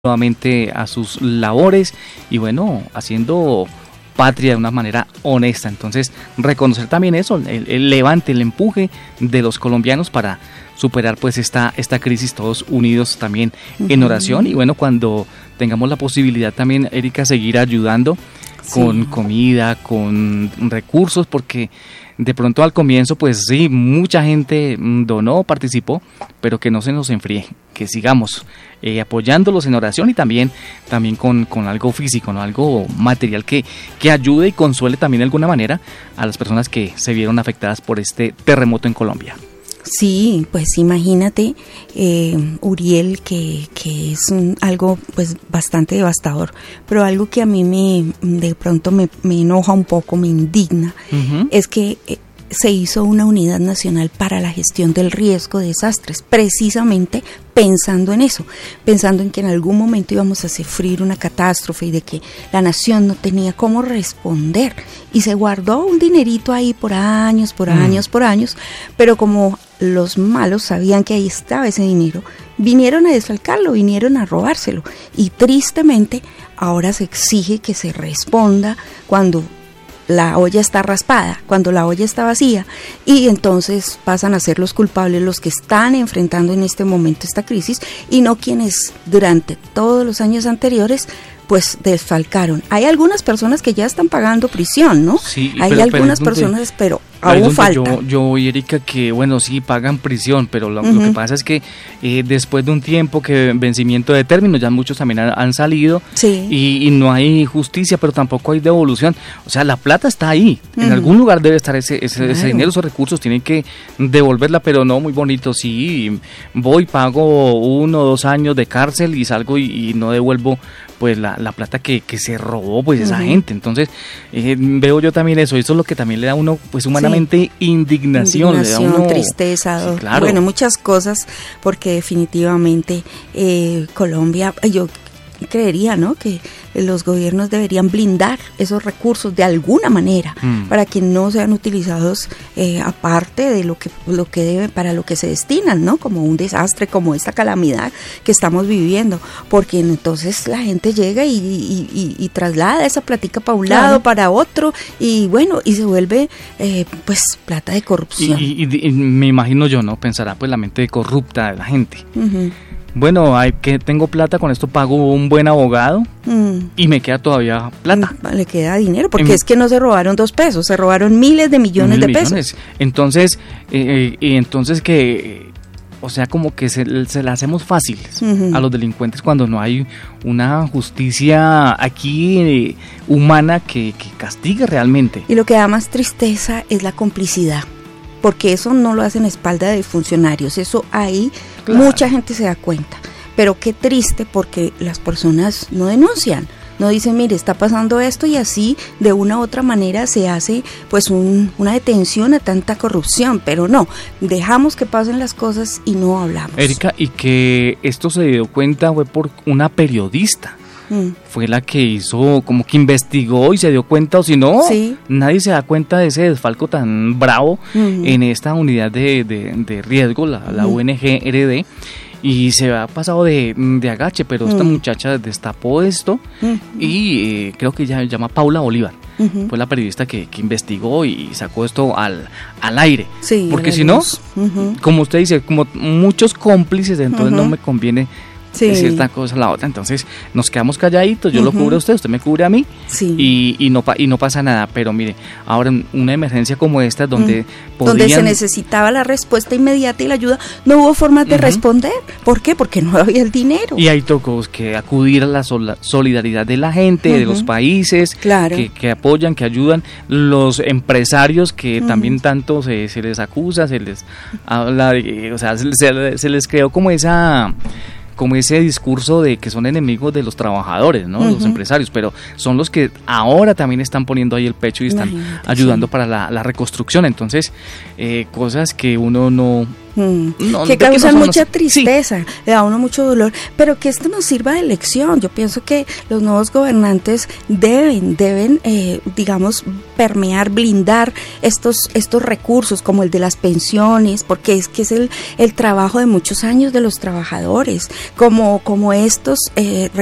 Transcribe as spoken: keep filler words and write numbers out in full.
nuevamente a sus labores y bueno, haciendo patria de una manera honesta. Entonces, reconocer también eso, el, el levante, el empuje de los colombianos para superar pues esta, esta crisis, todos unidos también uh-huh. en oración. Y bueno, cuando tengamos la posibilidad también, Erika, seguir ayudando con sí. comida, con recursos, porque de pronto al comienzo pues sí, mucha gente donó, participó, pero que no se nos enfríe, que sigamos eh, apoyándolos en oración y también, también con, con algo físico, ¿no? Algo material que, que ayude y consuele también de alguna manera a las personas que se vieron afectadas por este terremoto en Colombia. Sí, pues imagínate, eh, Uriel, que, que es un, algo pues bastante devastador, pero algo que a mí me de pronto me, me enoja un poco, me indigna, uh-huh. es que eh, se hizo una unidad nacional para la gestión del riesgo de desastres, precisamente pensando en eso, pensando en que en algún momento íbamos a sufrir una catástrofe y de que la nación no tenía cómo responder, y se guardó un dinerito ahí por años, por mm. años, por años, pero como los malos sabían que ahí estaba ese dinero, vinieron a desfalcarlo, vinieron a robárselo, y tristemente ahora se exige que se responda cuando la olla está raspada, cuando la olla está vacía, y entonces pasan a ser los culpables los que están enfrentando en este momento esta crisis y no quienes durante todos los años anteriores pues desfalcaron. Hay algunas personas que ya están pagando prisión, ¿no? Sí, hay pero, algunas pero donde, personas, pero aún falta. Yo, yo oí, Erika, que bueno, sí pagan prisión, pero lo, uh-huh. lo que pasa es que eh, después de un tiempo que vencimiento de término, ya muchos también han, han salido sí. y, y no hay justicia, pero tampoco hay devolución. O sea, la plata está ahí, uh-huh. en algún lugar debe estar ese, ese, claro. ese dinero, esos recursos, tienen que devolverla, pero no muy bonito. Sí, voy, pago uno o dos años de cárcel y salgo y, y no devuelvo pues la, la plata que, que se robó pues esa uh-huh. gente. Entonces eh, veo yo también eso, eso es lo que también le da a uno pues humanamente sí. indignación, indignación, le da uno, tristeza, sí, claro. bueno, muchas cosas, porque definitivamente eh, Colombia, yo creería, ¿no?, que los gobiernos deberían blindar esos recursos de alguna manera mm. para que no sean utilizados eh, aparte de lo que lo que debe, para lo que se destinan, ¿no?, como un desastre, como esta calamidad que estamos viviendo, porque entonces la gente llega y, y, y, y traslada esa platica para un claro. lado, para otro, y bueno, y se vuelve eh, pues plata de corrupción. Y, y, y me imagino yo, ¿no?, pensará pues la mente corrupta de la gente. Uh-huh. Bueno, hay que tengo plata, con esto pago un buen abogado mm. y me queda todavía plata. Le queda dinero, porque en, es que no se robaron dos pesos, se robaron miles de millones mil de pesos. Millones. Entonces, eh, eh, entonces que, o sea, como que se, se la hacemos fácil uh-huh. a los delincuentes cuando no hay una justicia aquí eh, humana que, que castigue realmente. Y lo que da más tristeza es la complicidad, porque eso no lo hacen a espalda de funcionarios, eso ahí claro. mucha gente se da cuenta, pero qué triste porque las personas no denuncian, no dicen, mire, está pasando esto, y así de una u otra manera se hace pues un, una detención a tanta corrupción, pero no, dejamos que pasen las cosas y no hablamos. Erika, y que esto se dio cuenta fue por una periodista. Fue la que hizo, como que investigó y se dio cuenta, o si no, sí. nadie se da cuenta de ese desfalco tan bravo uh-huh. en esta unidad de, de, de riesgo, la, la uh-huh. U N G R D, y se ha pasado de, de agache, pero uh-huh. esta muchacha destapó esto uh-huh. y eh, creo que ella se llama Paula Bolívar. Uh-huh. Fue la periodista que, que investigó y sacó esto al, al aire, sí, porque si no, uh-huh. como usted dice, como muchos cómplices, entonces uh-huh. no me conviene sí. decir esta cosa a la otra, entonces nos quedamos calladitos, yo uh-huh. lo cubro a usted, usted me cubre a mí sí. y, y, no, y no pasa nada, pero mire, ahora una emergencia como esta donde uh-huh. podrían... donde se necesitaba la respuesta inmediata y la ayuda, no hubo formas de uh-huh. responder, ¿por qué? Porque no había el dinero. Y ahí tocó que acudir a la sol- solidaridad de la gente, uh-huh. de los países claro. que, que apoyan, que ayudan, los empresarios que uh-huh. también tanto se, se les acusa, se les habla, de, o sea, se, se, se les creó como esa... como ese discurso de que son enemigos de los trabajadores, ¿no? Uh-huh. Los empresarios, pero son los que ahora también están poniendo ahí el pecho y están Imagínate, ayudando sí. para la, la reconstrucción. Entonces, eh, cosas que uno no, Mm, no, que de que causan no son mucha los- tristeza, sí. Le da a uno mucho dolor, pero que esto nos sirva de lección. Yo pienso que los nuevos gobernantes deben, deben, eh, digamos, permear, blindar estos, estos recursos como el de las pensiones, porque es que es el, el trabajo de muchos años de los trabajadores, como, como estos eh,